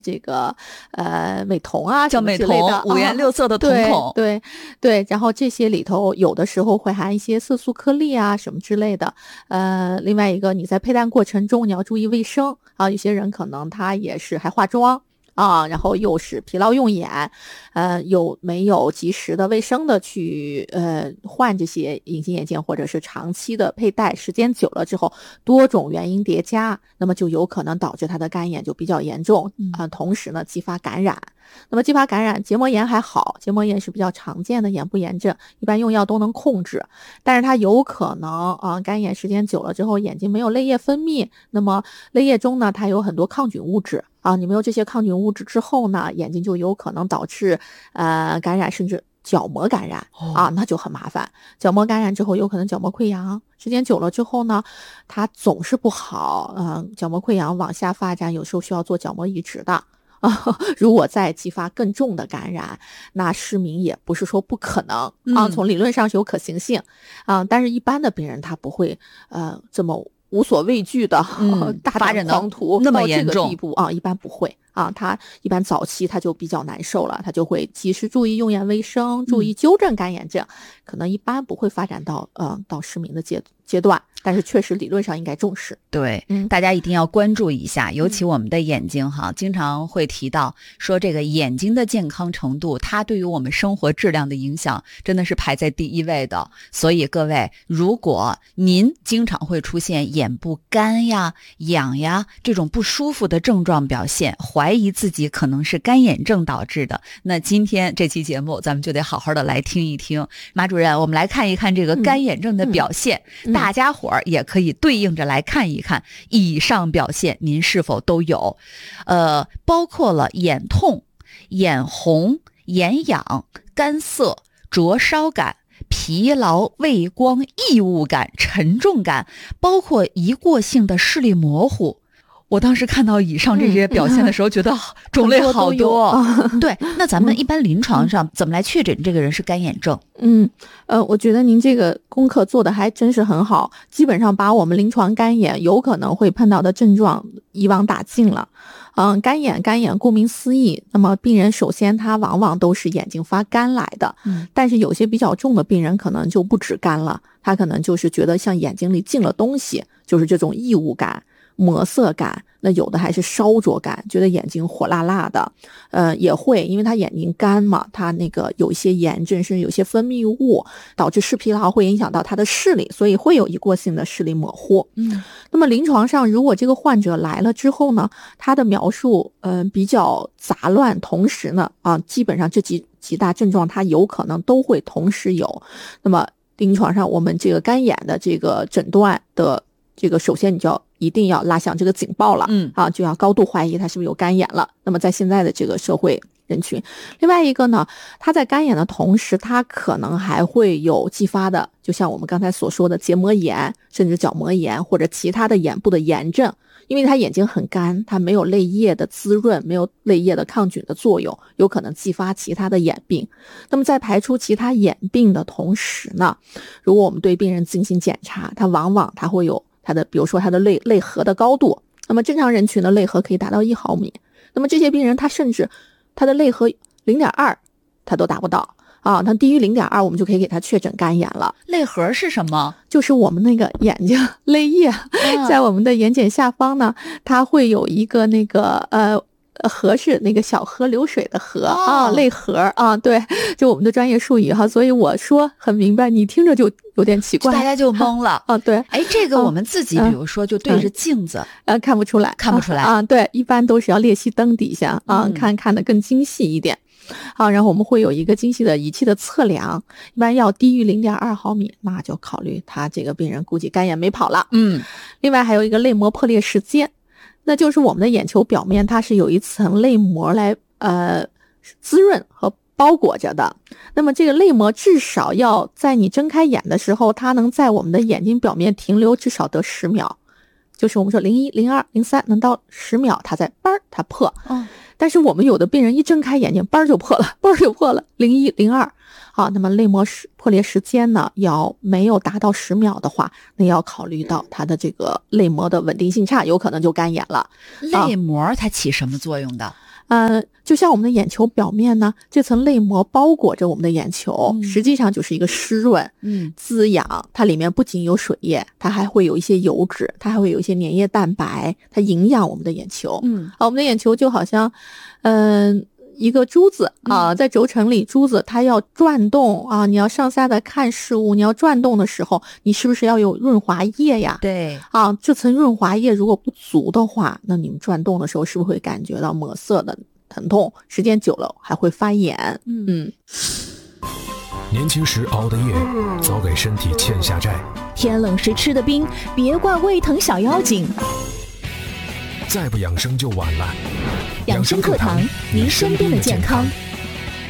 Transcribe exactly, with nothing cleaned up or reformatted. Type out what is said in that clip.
这个呃美瞳啊， 叫美瞳，五颜六色的瞳孔， 哦、对 对, 对，然后这些里头有的时候会含一些色素颗粒啊什么之类的。呃，另外一个你在佩戴过程中你要注意卫生啊，有些人可能他也是还化妆啊，然后又是疲劳用眼，呃，有没有及时的卫生的去呃换这些隐形眼镜，或者是长期的佩戴，时间久了之后，多种原因叠加，那么就有可能导致他的干眼就比较严重啊、呃，同时呢激发感染。那么激发感染，结膜炎还好，结膜炎是比较常见的眼部炎症，一般用药都能控制。但是它有可能啊，干眼时间久了之后，眼睛没有泪液分泌，那么泪液中呢，它有很多抗菌物质啊，你没有这些抗菌物质之后呢，眼睛就有可能导致呃感染，甚至角膜感染啊，那就很麻烦。角膜感染之后，有可能角膜溃疡，时间久了之后呢，它总是不好，嗯、呃，角膜溃疡往下发展，有时候需要做角膜移植的。啊，如果再激发更重的感染，那失明也不是说不可能啊，从理论上是有可行性啊，但是一般的病人他不会呃这么无所畏惧的、嗯、大胆狂徒那么严重到这个地步啊，一般不会啊，他一般早期他就比较难受了，他就会及时注意用眼卫生，注意纠正干眼症，嗯、可能一般不会发展到呃到失明的阶阶段。但是确实理论上应该重视， 对、嗯、大家一定要关注一下，尤其我们的眼睛哈、嗯、经常会提到说这个眼睛的健康程度，它对于我们生活质量的影响真的是排在第一位的。所以各位，如果您经常会出现眼部干呀痒呀这种不舒服的症状表现，怀疑自己可能是干眼症导致的，那今天这期节目咱们就得好好的来听一听。马主任，我们来看一看这个干眼症的表现、嗯嗯、大家伙也可以对应着来看一看以上表现您是否都有，呃，包括了眼痛、眼红、眼痒、干涩、灼烧感、疲劳、畏光、异物感、沉重感，包括一过性的视力模糊。我当时看到以上这些表现的时候，觉得种类好多。 嗯、 对，那咱们一般临床上怎么来确诊这个人是干眼症？ 嗯，呃，我觉得您这个功课做的还真是很好，基本上把我们临床干眼有可能会碰到的症状一网打尽了。嗯，干眼，干眼顾名思义，那么病人首先他往往都是眼睛发干来的，嗯，但是有些比较重的病人可能就不止干了，他可能就是觉得像眼睛里进了东西，就是这种异物感、膜色感，那有的还是烧灼感，觉得眼睛火辣辣的，呃，也会因为他眼睛干嘛，他那个有一些炎症，甚至有些分泌物，导致视疲劳，会影响到他的视力，所以会有一过性的视力模糊。嗯，那么临床上，如果这个患者来了之后呢，他的描述嗯、呃、比较杂乱，同时呢啊，基本上这几几大症状他有可能都会同时有。那么临床上我们这个干眼的这个诊断的这个，首先你就要一定要拉响这个警报了，嗯啊，就要高度怀疑他是不是有干眼了。那么在现在的这个社会人群，另外一个呢，他在干眼的同时，他可能还会有继发的，就像我们刚才所说的结膜炎，甚至角膜炎或者其他的眼部的炎症。因为他眼睛很干，他没有泪液的滋润，没有泪液的抗菌的作用，有可能继发其他的眼病。那么在排除其他眼病的同时呢，如果我们对病人进行检查，他往往他会有他的，比如说他的泪泪核的高度，那么正常人群的泪核可以达到一毫米，那么这些病人他甚至他的泪核 零点二 他都达不到啊，它低于 零点二 我们就可以给他确诊干眼了。 泪核是什么？ 就是我们那个眼睛泪液、嗯、在我们的眼睑下方呢，它会有一个那个呃河，是那个小河流水的河、哦、啊，泪核啊，对，就我们的专业术语哈，所以我说很明白，你听着就有点奇怪， 大家就懵了啊。对， 哎，这个我们自己比如说就对着镜子， 呃、嗯嗯，看不出来， 看不出来啊, 啊，对，一般都是要裂隙灯底下啊、嗯，看看得更精细一点。好，然后我们会有一个精细的仪器的测量，一般要低于 零点二毫米，那就考虑他这个病人估计干眼没跑了。嗯，另外还有一个泪膜破裂时间，那就是我们的眼球表面它是有一层泪膜来呃滋润和包裹着的，那么这个泪膜至少要在你睁开眼的时候，它能在我们的眼睛表面停留至少得十秒，就是我们说零一、零二、零三能到十秒，它再嘣儿它破。哦，但是我们有的病人一睁开眼睛，嘣儿就破了，嘣儿就破了，零一、零二。好，那么泪膜破裂时间呢，要没有达到十秒的话，那要考虑到它的这个泪膜的稳定性差，有可能就干眼了。 泪膜它起什么作用的？ 呃，就像我们的眼球表面呢，这层泪膜包裹着我们的眼球， 嗯、 实际上就是一个湿润、 嗯， 滋养。它里面不仅有水液，它还会有一些油脂，它还会有一些粘液蛋白，它营养我们的眼球。 嗯， 啊，我们的眼球就好像，嗯、呃。一个珠子啊，在轴承里，珠子它要转动啊，你要上下的看事物，你要转动的时候，你是不是要有润滑液呀？ 对啊，这层润滑液如果不足的话，那你们转动的时候是不是会感觉到抹色的疼痛？时间久了还会发炎。嗯嗯。 年轻时熬的夜，早给身体欠下债； 天冷时吃的冰，别怪胃疼小妖精。 再不养生就晚了。 养生课堂，您身边的健康。